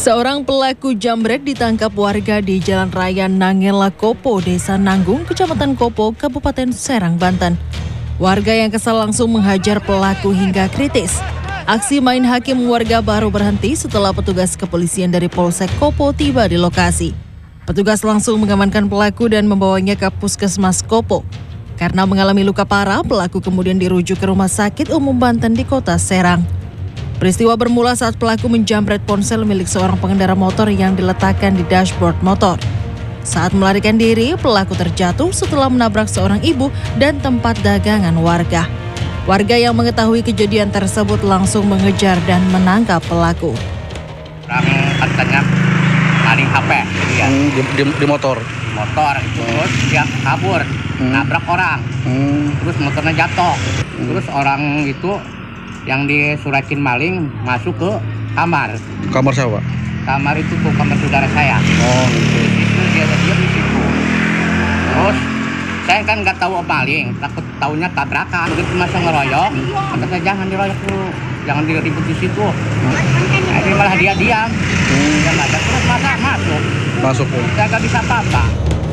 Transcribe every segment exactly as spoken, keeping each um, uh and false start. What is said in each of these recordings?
Seorang pelaku jambret ditangkap warga di Jalan Raya Nangela Kopo, Desa Nanggung, Kecamatan Kopo, Kabupaten Serang, Banten. Warga yang kesal langsung menghajar pelaku hingga kritis. Aksi main hakim warga baru berhenti setelah petugas kepolisian dari Polsek Kopo tiba di lokasi. Petugas langsung mengamankan pelaku dan membawanya ke Puskesmas Kopo. Karena mengalami luka parah, pelaku kemudian dirujuk ke Rumah Sakit Umum Banten di Kota Serang. Peristiwa bermula saat pelaku menjamret ponsel milik seorang pengendara motor yang diletakkan di dashboard motor. Saat melarikan diri, pelaku terjatuh setelah menabrak seorang ibu dan tempat dagangan warga. Warga yang mengetahui kejadian tersebut langsung mengejar dan menangkap pelaku. Orang katanya maling H P dia. Hmm, di, di, di motor. Motor itu terus dia kabur, hmm. nabrak orang. Hmm. Terus motornya jatuh. Hmm. Terus orang itu yang disuratin maling masuk ke kamar. Kamar siapa? Kamar itu ke kamar saudara saya. Oh, gitu. Di situ dia dia di situ. Terus saya kan nggak tahu maling, takut taunya tabrakan. Begitu masa ngeroyok, kata saya jangan diroyok dulu, jangan diribut di situ. Nah, ini malah dia diam. Hmm. Dia nggak ada terus masa masuk. Masuk. Saya nggak bisa apa-apa.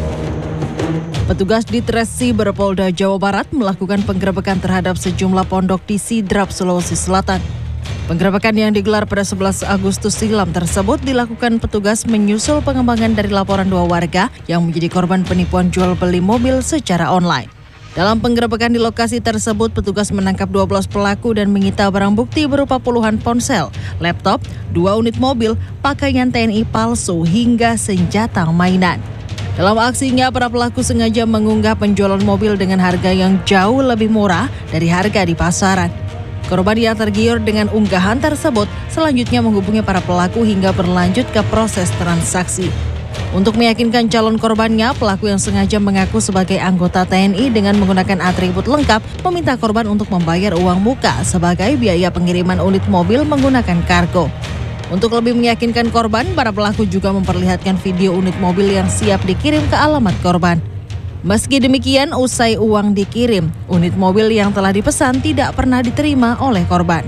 Petugas di Treskrimsus Polda Jawa Barat melakukan penggerebekan terhadap sejumlah pondok di Sidrap, Sulawesi Selatan. Penggerebekan yang digelar pada sebelas Agustus silam tersebut dilakukan petugas menyusul pengembangan dari laporan dua warga yang menjadi korban penipuan jual beli mobil secara online. Dalam penggerebekan di lokasi tersebut, petugas menangkap dua belas pelaku dan menyita barang bukti berupa puluhan ponsel, laptop, dua unit mobil, pakaian T N I palsu hingga senjata mainan. Dalam aksinya, para pelaku sengaja mengunggah penjualan mobil dengan harga yang jauh lebih murah dari harga di pasaran. Korban yang tergiur dengan unggahan tersebut selanjutnya menghubungi para pelaku hingga berlanjut ke proses transaksi. Untuk meyakinkan calon korbannya, pelaku yang sengaja mengaku sebagai anggota T N I dengan menggunakan atribut lengkap meminta korban untuk membayar uang muka sebagai biaya pengiriman unit mobil menggunakan kargo. Untuk lebih meyakinkan korban, para pelaku juga memperlihatkan video unit mobil yang siap dikirim ke alamat korban. Meski demikian, usai uang dikirim, unit mobil yang telah dipesan tidak pernah diterima oleh korban.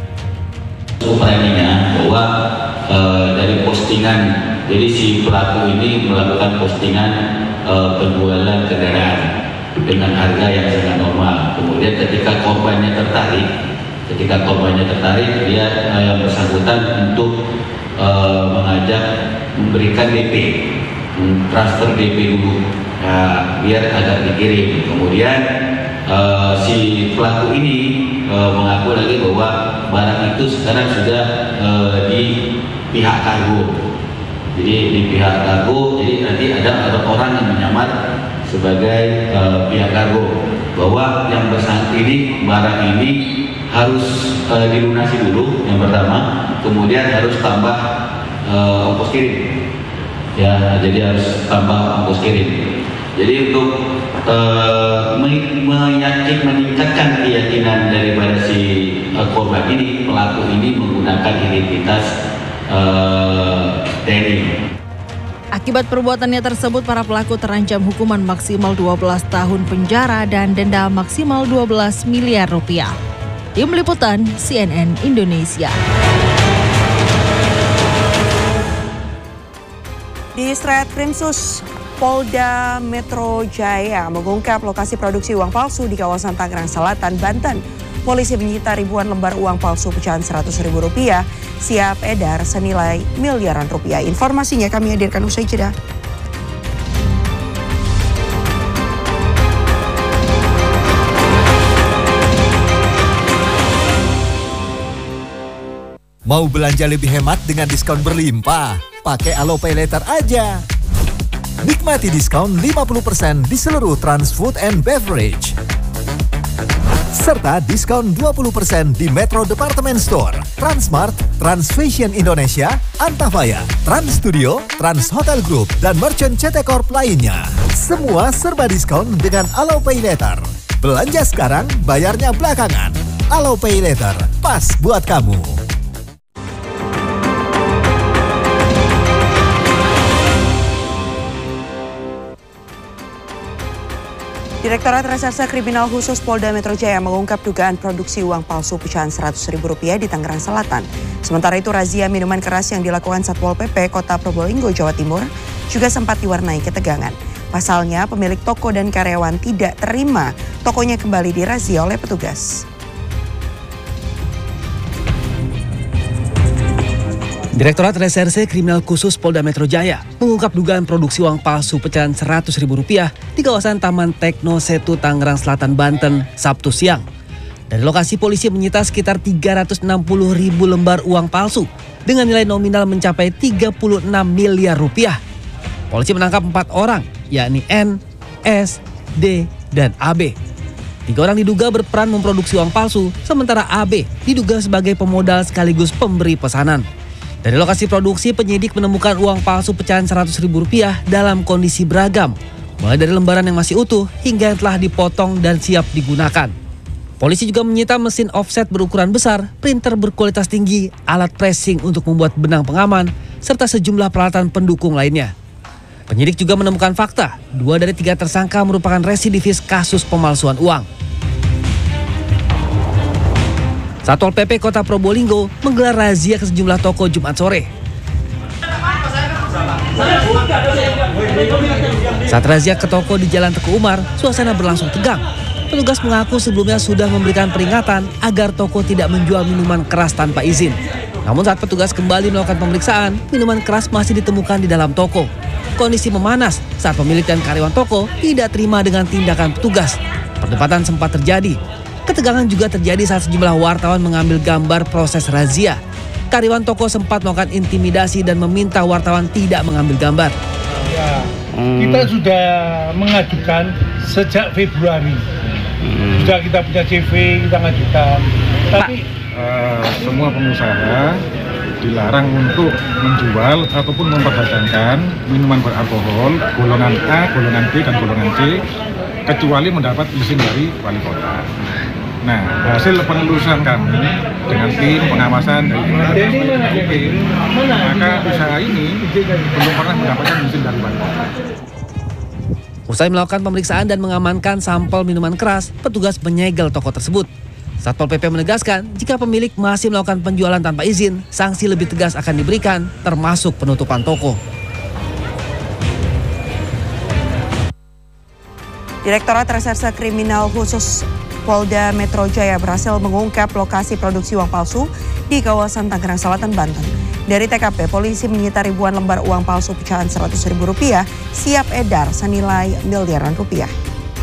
Preminya bahwa e, dari postingan, jadi si pelaku ini melakukan postingan e, penjualan kendaraan dengan harga yang sangat normal. Kemudian ketika korbannya tertarik, ketika korbannya tertarik, dia e, yang bersangkutan untuk e, mengajak memberikan D P, transfer D P dulu, nah, biar agak dikirim. Kemudian e, si pelaku ini e, mengaku lagi bahwa barang itu sekarang sudah e, di pihak kargo. Jadi di pihak kargo, jadi nanti ada, ada orang yang menyamar sebagai e, pihak kargo bahwa yang bersangkutan ini barang ini harus e, dilunasi dulu yang pertama, kemudian harus tambah e, ongkos kirim. Ya, jadi harus tambah ongkos kirim. Jadi untuk e, meyakin, meningkatkan keyakinan daripada si e, korban ini, pelaku ini menggunakan identitas e, T N I. Akibat perbuatannya tersebut, para pelaku terancam hukuman maksimal dua belas tahun penjara dan denda maksimal dua belas miliar rupiah. Tim Liputan C N N Indonesia. Di Treskrimsus Polda Metro Jaya mengungkap lokasi produksi uang palsu di kawasan Tangerang Selatan, Banten. Polisi menyita ribuan lembar uang palsu pecahan seratus ribu rupiah siap edar senilai miliaran rupiah. Informasinya kami hadirkan usai jeda. Mau belanja lebih hemat dengan diskon berlimpah? Pakai Alo Pay Later aja. Nikmati diskon lima puluh persen di seluruh Trans Food and Beverage. Serta diskon dua puluh persen di Metro Department Store, Transmart, Trans Fashion Indonesia, Antafaya, Trans Studio, Trans Hotel Group, dan merchant C T Corp lainnya. Semua serba diskon dengan Alo Pay Later. Belanja sekarang, bayarnya belakangan. Alo Pay Later, pas buat kamu. Direktorat Reserse Kriminal Khusus Polda Metro Jaya mengungkap dugaan produksi uang palsu pecahan seratus ribu rupiah di Tangerang Selatan. Sementara itu razia minuman keras yang dilakukan Satpol P P Kota Probolinggo, Jawa Timur juga sempat diwarnai ketegangan. Pasalnya pemilik toko dan karyawan tidak terima tokonya kembali dirazia oleh petugas. Direktorat Reserse Kriminal Khusus Polda Metro Jaya mengungkap dugaan produksi uang palsu pecahan seratus ribu rupiah di kawasan Taman Tekno Setu, Tangerang Selatan, Banten, Sabtu siang. Dari lokasi polisi menyita sekitar tiga ratus enam puluh ribu lembar uang palsu dengan nilai nominal mencapai tiga puluh enam miliar rupiah. Polisi menangkap empat orang, yakni N, S, D, dan A B. Tiga orang diduga berperan memproduksi uang palsu, sementara A B diduga sebagai pemodal sekaligus pemberi pesanan. Dari lokasi produksi, penyidik menemukan uang palsu pecahan seratus ribu rupiah dalam kondisi beragam, mulai dari lembaran yang masih utuh hingga yang telah dipotong dan siap digunakan. Polisi juga menyita mesin offset berukuran besar, printer berkualitas tinggi, alat pressing untuk membuat benang pengaman, serta sejumlah peralatan pendukung lainnya. Penyidik juga menemukan fakta, dua dari tiga tersangka merupakan residivis kasus pemalsuan uang. Satpol P P Kota Probolinggo menggelar razia ke sejumlah toko Jumat sore. Saat razia ke toko di Jalan Teguh Umar, suasana berlangsung tegang. Petugas mengaku sebelumnya sudah memberikan peringatan agar toko tidak menjual minuman keras tanpa izin. Namun saat petugas kembali melakukan pemeriksaan, minuman keras masih ditemukan di dalam toko. Kondisi memanas saat pemilik dan karyawan toko tidak terima dengan tindakan petugas. Perdebatan sempat terjadi. Ketegangan juga terjadi saat sejumlah wartawan mengambil gambar proses razia. Karyawan toko sempat melakukan intimidasi dan meminta wartawan tidak mengambil gambar. Ya, kita sudah mengajukan sejak Februari. Hmm. Sudah kita punya C V, kita ngajukan. Tapi uh, semua pengusaha dilarang untuk menjual ataupun memperdagangkan minuman beralkohol golongan A, golongan B, dan golongan C, kecuali mendapat izin dari wali kota. Nah, hasil penelusuran kami dengan tim pengawasan dari U P, maka usaha ini belum pernah mendapatkan izin dari wali kota. Usai melakukan pemeriksaan dan mengamankan sampel minuman keras, petugas menyegel toko tersebut. Satpol P P menegaskan, jika pemilik masih melakukan penjualan tanpa izin, sanksi lebih tegas akan diberikan, termasuk penutupan toko. Direktorat Reserse Kriminal Khusus Polda Metro Jaya berhasil mengungkap lokasi produksi uang palsu di kawasan Tangerang Selatan, Banten. Dari T K P, polisi menyita ribuan lembar uang palsu pecahan seratus ribu rupiah siap edar senilai miliaran rupiah.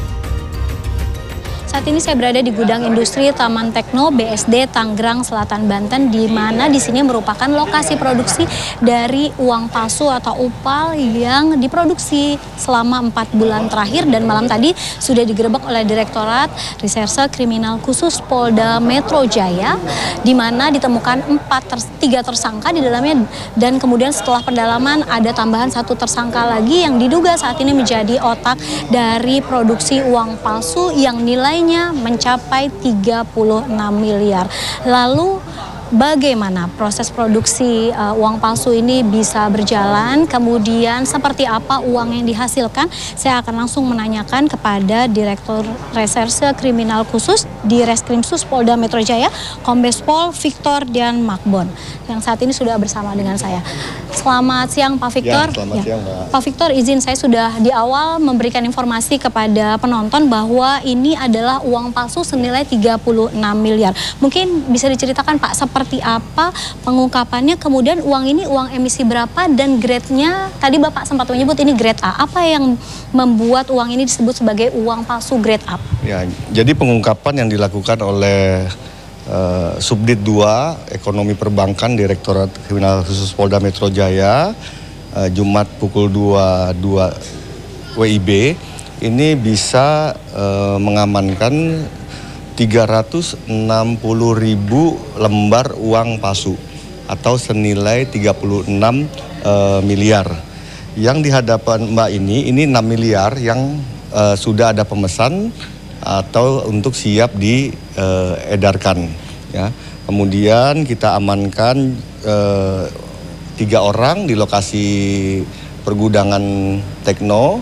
Saat ini saya berada di gudang industri Taman Tekno B S D Tangerang Selatan, Banten, di mana di sini merupakan lokasi produksi dari uang palsu atau upal yang diproduksi selama empat bulan terakhir, dan malam tadi sudah digerebek oleh Direktorat Reserse Kriminal Khusus Polda Metro Jaya, di mana ditemukan empat ter, tiga tersangka di dalamnya, dan kemudian setelah pendalaman ada tambahan satu tersangka lagi yang diduga saat ini menjadi otak dari produksi uang palsu yang nilainya mencapai tiga puluh enam miliar. Lalu bagaimana proses produksi uh, uang palsu ini bisa berjalan, kemudian seperti apa uang yang dihasilkan? Saya akan langsung menanyakan kepada Direktur Reserse Kriminal Khusus di Reskrimsus Polda Metro Jaya, Kombes Pol Victor Dian Makbon, yang saat ini sudah bersama dengan saya. Selamat siang Pak Victor. Ya, selamat ya. siang Mbak. Pak Victor, izin saya sudah di awal memberikan informasi kepada penonton bahwa ini adalah uang palsu senilai tiga puluh enam miliar. Mungkin bisa diceritakan Pak, seperti apa pengungkapannya, kemudian uang ini uang emisi berapa dan grade-nya, tadi Bapak sempat menyebut ini grade A. Apa yang membuat uang ini disebut sebagai uang palsu grade A? Ya, jadi pengungkapan yang dilakukan oleh Uh, Subdit dua Ekonomi Perbankan Direktorat Kriminal Khusus Polda Metro Jaya uh, Jumat pukul dua puluh dua W I B ini bisa uh, mengamankan tiga ratus enam puluh ribu lembar uang palsu atau senilai tiga puluh enam uh, miliar. Yang di hadapan Mbak ini, ini enam miliar yang uh, sudah ada pemesan atau untuk siap diedarkan, ya. Kemudian kita amankan eh, tiga orang di lokasi pergudangan Tekno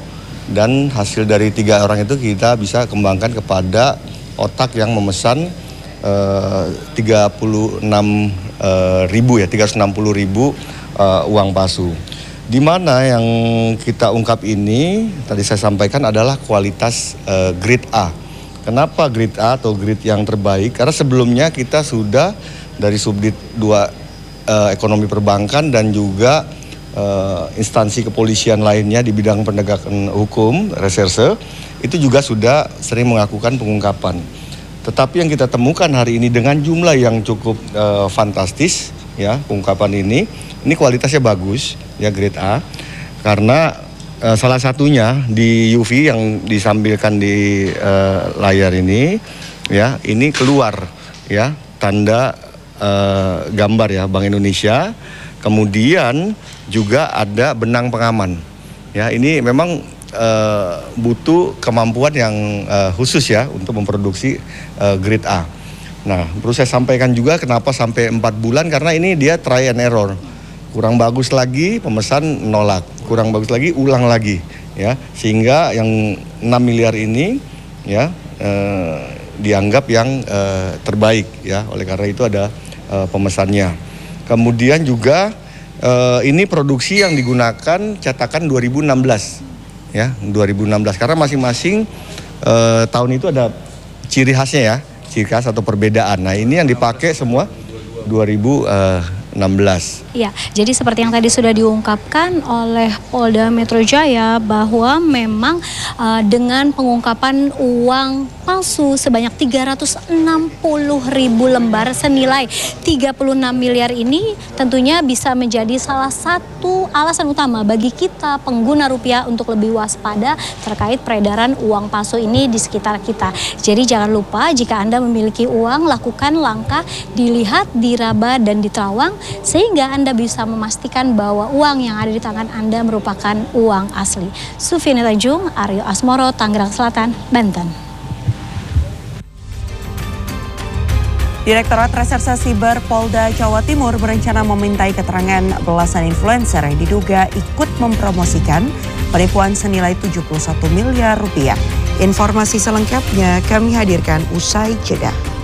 dan hasil dari tiga orang itu kita bisa kembangkan kepada otak yang memesan uh, tiga puluh enam ribu ya, tiga ratus enam puluh ribu uh, uang palsu. Di mana yang kita ungkap ini tadi saya sampaikan adalah kualitas uh, grade A. Kenapa grade A atau grade yang terbaik? Karena sebelumnya kita sudah dari Subdit dua uh, Ekonomi Perbankan dan juga uh, instansi kepolisian lainnya di bidang penegakan hukum, reserse, itu juga sudah sering melakukan pengungkapan. Tetapi yang kita temukan hari ini dengan jumlah yang cukup uh, fantastis, ya, pengungkapan ini, ini kualitasnya bagus, ya, grade A, karena uh, salah satunya di U V yang disampilkan di uh, layar ini, ya, ini keluar, ya, tanda uh, gambar, ya, Bank Indonesia, kemudian juga ada benang pengaman, ya, ini memang Uh, butuh kemampuan yang uh, khusus ya untuk memproduksi uh, grade A. Nah, perlu saya sampaikan juga kenapa sampai empat bulan, karena ini dia try and error. Kurang bagus lagi pemesan nolak, kurang bagus lagi ulang lagi, ya, sehingga yang enam miliar ini, ya, uh, dianggap yang uh, terbaik, ya. Oleh karena itu ada uh, pemesannya. Kemudian juga uh, ini produksi yang digunakan cetakan dua ribu enam belas. Ya, dua ribu enam belas, karena masing-masing uh, tahun itu ada ciri khasnya, ya, ciri khas atau perbedaan. Nah, ini yang dipakai semua dua ribu enam belas. Ya, jadi seperti yang tadi sudah diungkapkan oleh Polda Metro Jaya bahwa memang uh, dengan pengungkapan uang palsu sebanyak tiga ratus enam puluh ribu lembar senilai tiga puluh enam miliar ini tentunya bisa menjadi salah satu alasan utama bagi kita pengguna rupiah untuk lebih waspada terkait peredaran uang palsu ini di sekitar kita. Jadi jangan lupa jika Anda memiliki uang, lakukan langkah dilihat, diraba dan diterawang sehingga Anda bisa memastikan bahwa uang yang ada di tangan Anda merupakan uang asli. Sufiani Tanjung, Aryo Asmoro, Tangerang Selatan, Banten. Direktorat Reserse Siber Polda Jawa Timur berencana memintai keterangan belasan influencer yang diduga ikut mempromosikan penipuan senilai tujuh puluh satu miliar rupiah. Informasi selengkapnya kami hadirkan usai jeda.